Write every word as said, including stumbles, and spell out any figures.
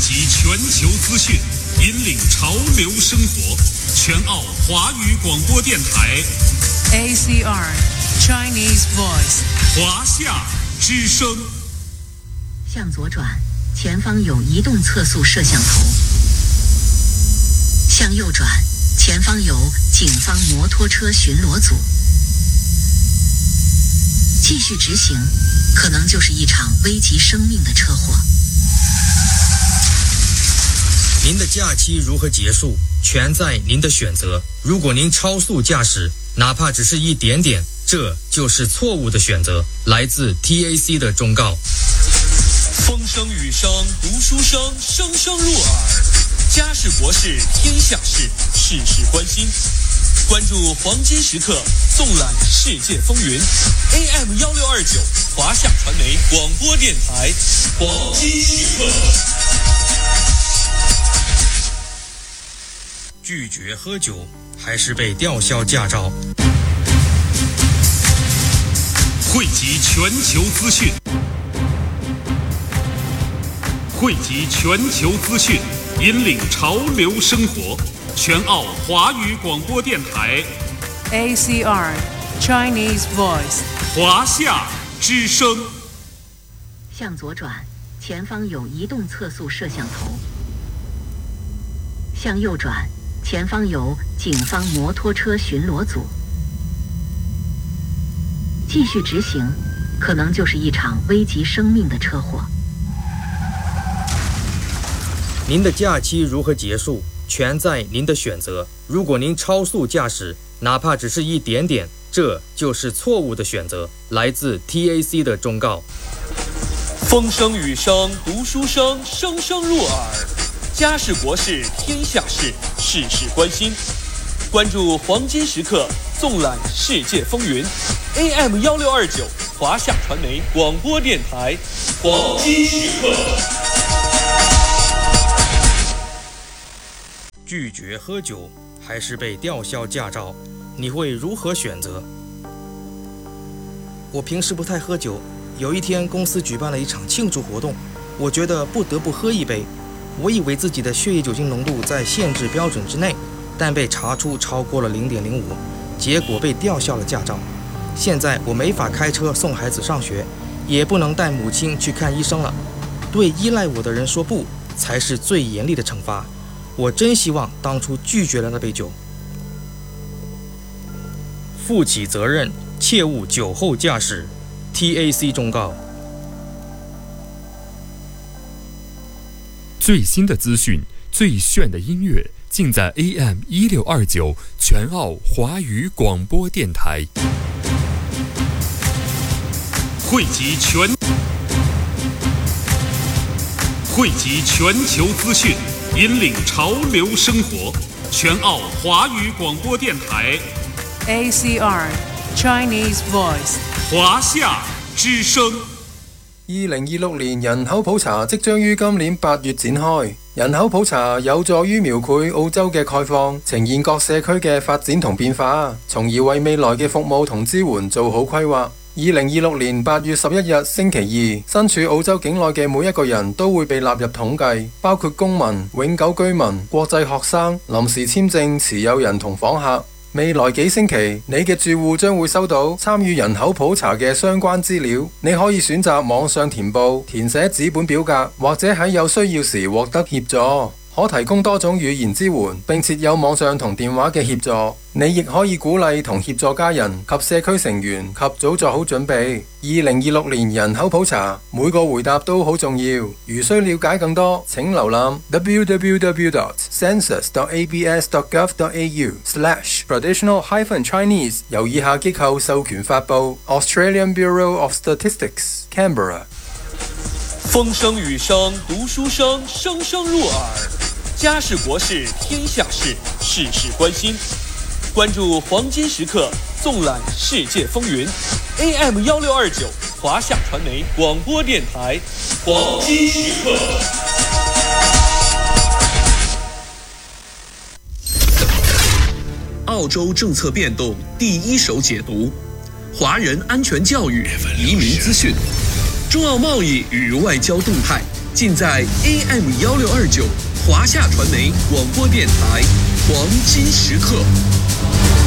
集全球资讯，引领潮流生活。全澳华语广播电台 A C R Chinese Voice 华夏之声。 向左转，前方有移动测速摄像头。向右转，前方有警方摩托车巡逻组。继续直行，可能就是一场危及生命的车祸。 您的假期如何结束，全在您的选择。如果您超速驾驶，哪怕只是一点点，这就是错误的选择。来自 T A C 的忠告。 风声雨声读书声，声声入耳。家事国事天下事，事事关心。关注黄金时刻，纵览世界风云。A M 一六二九华夏传媒广播电台，黄金时刻。 拒绝喝酒，还是被吊销驾照？ 汇集全球资讯，汇集全球资讯，引领潮流生活。全澳华语广播电台 A C R Chinese Voice 华夏之声。 向左转，前方有移动测速摄像头。向右转，前方有警方摩托车巡逻组。继续直行，可能就是一场危及生命的车祸。 您的假期如何结束，全在您的选择。如果您超速驾驶，哪怕只是一点点，这就是错误的选择。来自 T A C 的忠告。 风声雨声读书声，声声入耳。家事国事天下事，事事关心。关注黄金时刻，纵览世界风云。A M 一六二九华夏传媒广播电台，黄金时刻。 拒绝喝酒，还是被吊销驾照？你会如何选择？ 我平时不太喝酒，有一天公司举办了一场庆祝活动，我觉得不得不喝一杯。我以为自己的血液酒精浓度在限制标准之内，但被查出超过了 零点零五， 结果被吊销了驾照。现在我没法开车送孩子上学，也不能带母亲去看医生了。对依赖我的人说不，才是最严厉的惩罚。我真希望当初拒绝了那杯酒。 负起责任，切勿酒后驾驶。T A C 忠告。 最新的资讯，最炫的音乐，尽在 A M 一六二九全澳华语广播电台。 汇集全汇集全球资讯，引领潮流生活。全澳华语广播电台 A C R Chinese Voice 华夏之声。 二零二六年人口普查即將於今年八月展開。人口普查有助於描繪澳洲嘅概況，呈現各社區嘅發展同變化，從而為未來嘅服務同支援做好規劃。二零二六年八月十一日星期二，身處澳洲境內嘅每一個人都會被納入統計，包括公民、永久居民、國際學生、臨時簽證持有人同訪客。未來幾星期，你嘅住戶將會收到參與人口普查嘅相關資料。你可以選擇網上填報、填寫紙本表格，或者喺有需要時獲得協助。可提供多種語言支援，並設有網上同電話嘅協助。你亦可以鼓勵同協助家人及社區成員及早做好準備。二零二六年人口普查，每個回答都好重要。如需了解更多，請瀏覽 w w w dot census dot a b s dot gov dot a u slash traditional hyphen Chinese， 由以下機構授權發布 Australian Bureau of Statistics Canberra。 風聲雨聲讀書聲，聲聲入耳。家事國事天下事，事事關心。關注黃金時刻，縱覽世界風雲。A M 一六二九華夏傳媒廣播電台，黃金時刻。澳洲政策變動第一手解讀，華人安全教育、移民資訊。中澳貿易與外交動態， 尽在 A M 幺六二九华夏传媒广播电台黄金时刻。